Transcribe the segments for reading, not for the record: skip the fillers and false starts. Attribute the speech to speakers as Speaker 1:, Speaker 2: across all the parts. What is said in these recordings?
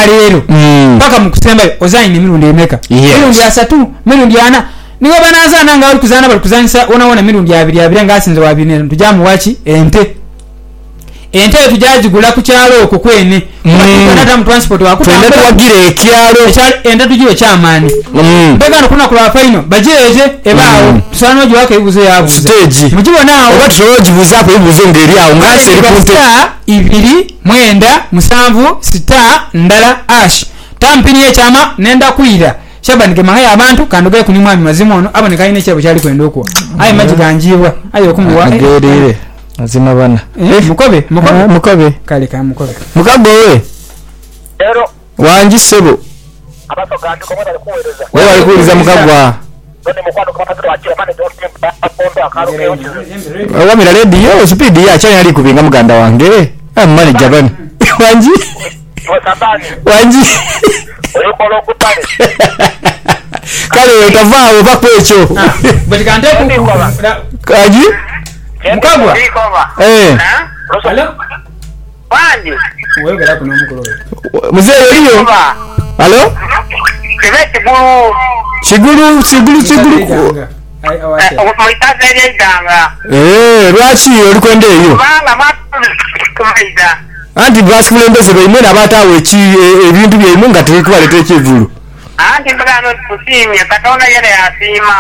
Speaker 1: leero paka mu kusemba ozanyi mirundi emeka mirundi 3 mirundi 4 niwe banazaana nga bali kuzaana bali kuzanisa ona mirundi 2 ngasinze wa 2 tujamu wachi ente tujajigula ku kyalo okwo kwene mu transport
Speaker 2: twende tuwagire ekyalo
Speaker 1: ente tujiwe kyamaani begano kuna kula final bajeje ebaawo tusana jo wake ibuze yabu
Speaker 2: stage
Speaker 1: mujibonaawo
Speaker 2: oba tulojibuza ko ibuze ngeri awo ngase ripunte
Speaker 1: 2 9 7 6 ndala ash tampini ekyama nenda kuira Shaban kemanga abantu kandoge kuni mwami mazimo ono abone kaine kyabo kyali kwenda okwo ayi majiganjibwa ayo kumuwa
Speaker 2: ngerire azima bana mukobe
Speaker 1: kale ka mukobe
Speaker 2: mukago we
Speaker 3: ero
Speaker 2: wanji sebo
Speaker 3: abato gantu komona kuwereza
Speaker 2: wewe alikuuliza mukagwa
Speaker 3: none mukwano kwa patro achira mane dosti akondo akaruke
Speaker 2: wamira radio speed ya chanya ali kubinga muganda wange amani jabani wanji wanji
Speaker 3: oyo kolo kupale
Speaker 2: kale utavaa bakwecho
Speaker 1: but kante
Speaker 2: kaji
Speaker 1: mukagwa
Speaker 3: Hello Wanji
Speaker 1: wewe gara kuno mukolo
Speaker 2: mzee yoliyo halo Chiguru lwaki oli kwenda eyo anti basi kulembeze bimwe nabatawe ebintu byeimu nga tekwaleta ekivulu
Speaker 3: anti mbagano tusimye katona yale asima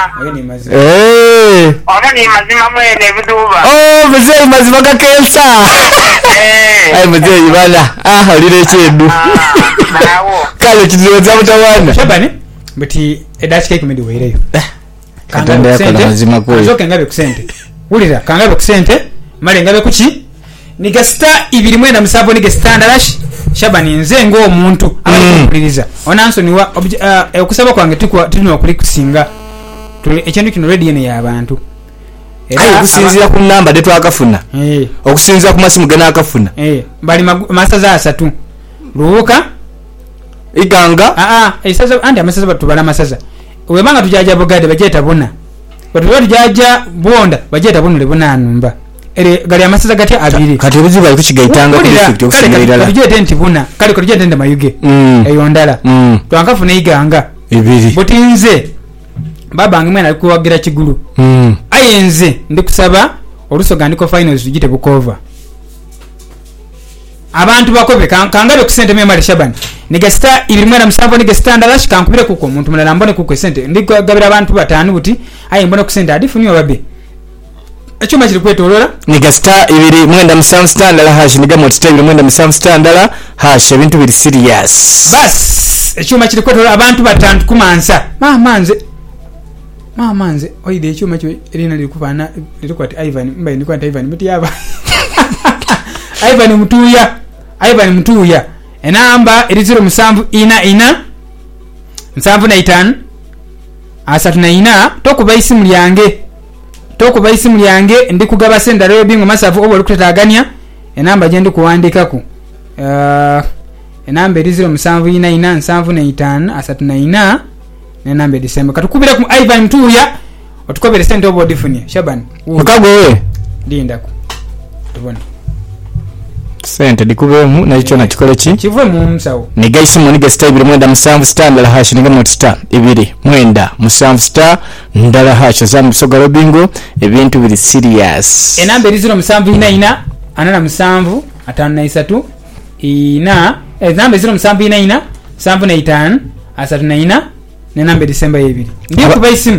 Speaker 3: oba ni mazima mwene buduba
Speaker 2: mzee mazima gakensa ai mzee bana olire ekyedu kale kiziweza mutawana
Speaker 1: Shabani bati edachi cake medi weireyo
Speaker 2: katanda yakala mazima ko
Speaker 1: azoke ngabe kusente ulira kangabe kusente mali ngabe kuchi niga star 2 niga standard Shabani nze ngo omuntu abakuliriza onanso niwa okusaba kwange tulino kuli kusinga tuli ekintu kino ready ene y'abantu
Speaker 2: era kusinzira ku namba de twakafuna okusinzira ku masimu gana akafuna
Speaker 1: bali masaza 3 lubuka
Speaker 2: iganga
Speaker 1: esaza andi amasaza batubala masaza webanga tujaja bogade bajeta buna batu tujaja bonda bajeta bunule bunanumba ere gali amasaza gati abiri
Speaker 2: kati buzi bali kukigaitanga ku effect okusingira
Speaker 1: kali bajeta enti buna kali ko bajeta enti mayuge eyondala twankafuna iganga
Speaker 2: ibiri
Speaker 1: botinze baba ngi mwena alikuwagira kigulu ayenze ndikusaba olusoga ndiko finals tujite bukova abantu bakobe kangabe kusente memali Shabani niga star 2 niga standard kankubire kuko muntu mulala mbone kuko sente ndigabira abantu batanu buti ayi mbone kusente adifuni babe echuma kiri kwetolola
Speaker 2: niga star 2 standard hash niga motita 2 standard hash ebintu biri serious
Speaker 1: bas echuma kiri kwetolola abantu batanu kumansa mamanze oide echuma kyo erina likuvana lirikwati Ivan mbaye ndikwata Ivan miti yaba Ivan Mutuya enamba eri 07 7 5 tokuba isimu lyange ndi kugaba senda leo bingo masafu obo likutetaganya enamba je ndi kuwandikako enamba eri 07 7 nenamba December katukubira ku Ivan Mutuya otukobere sente obo difunia Shaban
Speaker 2: mukago we
Speaker 1: ndindako tubone
Speaker 2: sente dikubemu na icho na chikole
Speaker 1: chivwe mu msawo
Speaker 2: niga isimu niga star 2 standard hash niga mot star 2 star ndala hash zamu soga robingo ebintu biri serious
Speaker 1: enamba eri 07 anana 7 5 ina enamba 07 7 5 nenamba December 2 ndiyo kuba isimu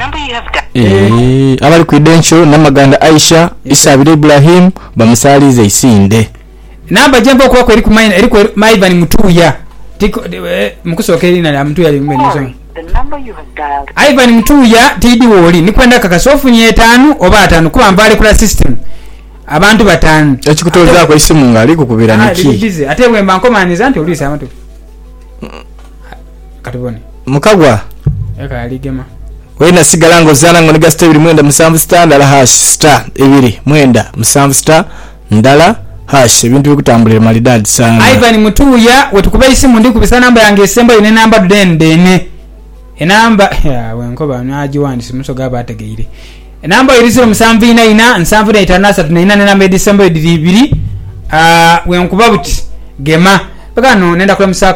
Speaker 2: abali ku credential namaganda Aisha Isabire Ibrahim bamusalize isinde
Speaker 1: namba jambo kwa kweli kumaina eriko Ivan Mutuya tiko mukusokeri na Mutuya limenizo Ivan Mutuya tidi woli nikwenda kakasofu nye 5 oba 5 kuba mbali kula system abantu batanu
Speaker 2: ekikutoza kwa isimu ngali kukubira niki
Speaker 1: ate bwe mbankomaniza anti ulisa amatu katubone
Speaker 2: mukagwa
Speaker 1: eka aligema
Speaker 2: wena sigalango zana ngo niga star 2 standard hash star 2 star ndala hash ebintu bikutambulira malidadi sana
Speaker 1: Ivan Mutuya wetukuba isimu ndi kubisa namba yange esemba ine namba dene enamba ya wenkoba naji wandi simusoga abategeire enamba iri 07 namba December 2 wenkuba buti gema bagano nenda kula musaka